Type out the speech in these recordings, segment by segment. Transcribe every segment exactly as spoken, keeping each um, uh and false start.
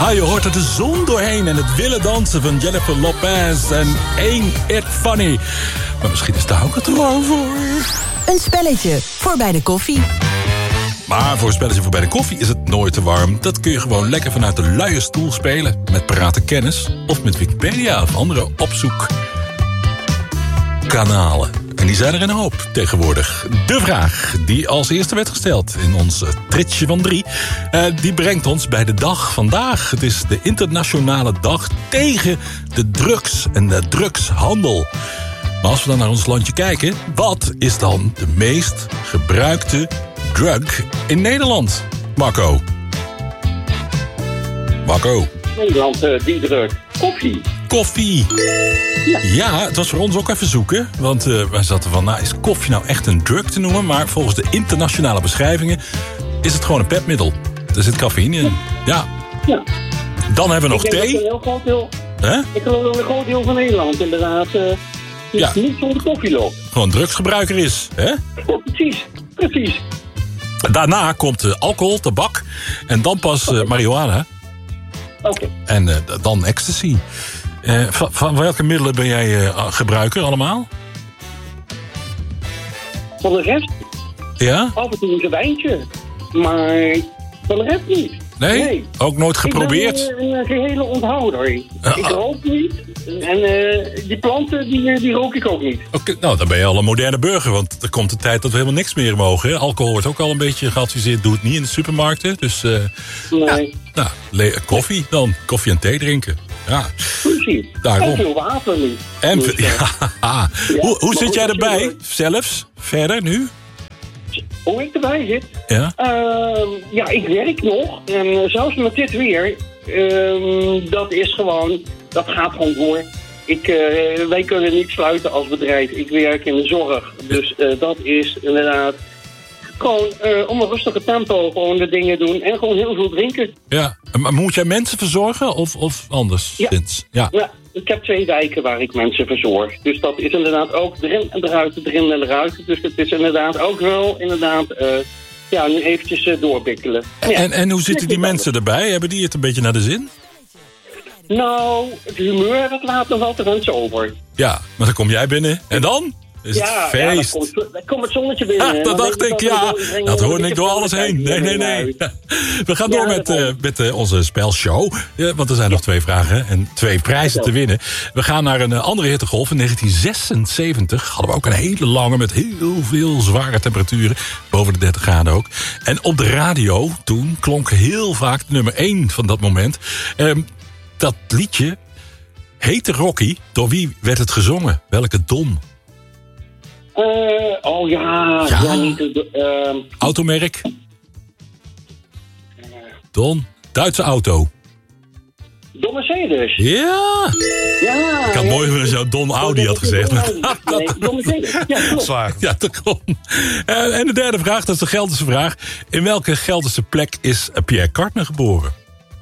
Ja, je hoort er de zon doorheen en het willen dansen van Jennifer Lopez en Ain't It Funny. Maar misschien is daar ook het gewoon voor. Een spelletje voor bij de koffie. Maar voor een spelletje voor bij de koffie is het nooit te warm. Dat kun je gewoon lekker vanuit de luie stoel spelen. Met parate kennis of met Wikipedia of andere opzoekkanalen. En die zijn er een hoop tegenwoordig. De vraag die als eerste werd gesteld in ons tritsje van drie... Uh, die brengt ons bij de dag vandaag. Het is de internationale dag tegen de drugs en de drugshandel. Maar als we dan naar ons landje kijken... wat is dan de meest gebruikte drug in Nederland? Marco. Marco. Nederland, uh, die drug. Koffie. Koffie. Ja. ja, het was voor ons ook even zoeken. Want uh, wij zaten van, nou, is koffie nou echt een drug te noemen? Maar volgens de internationale beschrijvingen is het gewoon een petmiddel. Er zit cafeïne in. Ja. ja. Dan hebben we nog ik thee. Een heel groot deel, huh? Ik geloof dat een groot deel van Nederland inderdaad uh, ja. niet zonder koffie loopt. Gewoon drugsgebruiker is. Hè? Ja, precies, precies. Daarna komt uh, alcohol, tabak en dan pas uh, marihuana. Oké. Okay. En uh, dan ecstasy. Uh, van, van welke middelen ben jij uh, gebruiker allemaal? Van de rest? Ja? Af en toe een wijntje. Maar van de rest niet. Nee? nee. Ook nooit geprobeerd? Ik ben een, een gehele onthouder. Uh, ik rook niet. En uh, die planten, die, die rook ik ook niet. Oké, okay, nou, dan ben je al een moderne burger. Want er komt een tijd dat we helemaal niks meer mogen. Hè? Alcohol wordt ook al een beetje geadviseerd. Doe het niet in de supermarkten. Dus, uh, nee. Ja, nou, koffie dan. Koffie en thee drinken. Ja. Precies. Daarom. En veel water nu. En, dus, ja. ja. Hoe, hoe zit jij erbij zelfs? Verder nu? Hoe ik erbij zit? Ja, uh, ja ik werk nog. En uh, zelfs met dit weer, uh, dat is gewoon, dat gaat gewoon door. Ik, uh, wij kunnen niet sluiten als bedrijf. Ik werk in de zorg. Dus uh, dat is inderdaad gewoon uh, om een rustige tempo gewoon de dingen doen. En gewoon heel veel drinken. Ja, maar moet jij mensen verzorgen of, of anders? Ja. ja. ja. Ik heb twee wijken waar ik mensen verzorg. Dus dat is inderdaad ook erin en eruit, erin en eruit. Dus het is inderdaad ook wel inderdaad, uh, ja, nu eventjes uh, doorbikkelen. Ja. En, en hoe zitten die mensen erbij? Hebben die het een beetje naar de zin? Nou, het humeur, dat laat nog wel te wensen over. Ja, maar dan kom jij binnen. En dan? Is ja, het feest. Ja, dan komt, dan komt het zonnetje binnen. Ah, dat dacht ik, ja. Dat hoorde ik door alles heen. Nee, nee, nee. We gaan door ja, met, uh, met uh, onze spelshow. Ja, want er zijn ja. nog twee vragen en twee prijzen te winnen. We gaan naar een uh, andere hittegolf. In negentien zesenzeventig hadden we ook een hele lange met heel veel zware temperaturen. Boven de dertig graden ook. En op de radio toen klonk heel vaak nummer één van dat moment. Um, dat liedje heette Rocky. Door wie werd het gezongen? Welke Don? Uh, oh ja, ja. ja niet de, uh... automerk. Don, Duitse auto. Don Mercedes. Ja. Ja. Ik had ja. mooi als jou Don Audi had gezegd. Nee, Don Mercedes. Ja, klopt. Zwaar. Ja, dat klopt. En, en de derde vraag, dat is de Gelderse vraag. In welke Gelderse plek is Pierre Cardin geboren?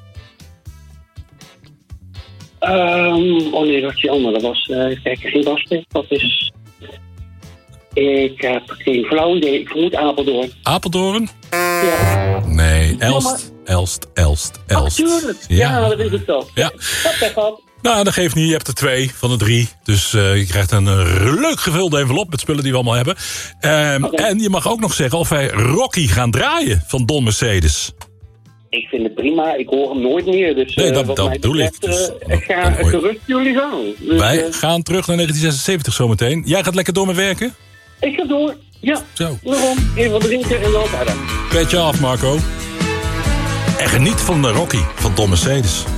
Um, oh nee, dat is die andere. Dat was, uh, kijk, geen Bastek. Dat is... Ik heb geen flauw idee. Ik vermoed Apeldoorn. Apeldoorn? Ja. Nee, Elst, Elst, Elst, Elst. Natuurlijk. Ja. ja, dat is het toch. Ja. Dat zeg wat. Nou, dat geeft niet. Je hebt er twee van de drie. Dus uh, je krijgt een uh, leuk gevulde envelop met spullen die we allemaal hebben. Um, okay. En je mag ook nog zeggen of wij Rocky gaan draaien van Don Mercedes. Ik vind het prima. Ik hoor hem nooit meer. Dus, nee, dat, uh, dat bedoel ik. Dus, uh, ik ga gerust jullie gaan. Dus, wij uh, gaan terug naar negentien zesenzeventig zometeen. Jij gaat lekker door met werken? Ik ga door. Ja. Zo. Waarom? Even drinken en dan verder. Petje af, Marco. En geniet van de Rocky van Don Mercedes.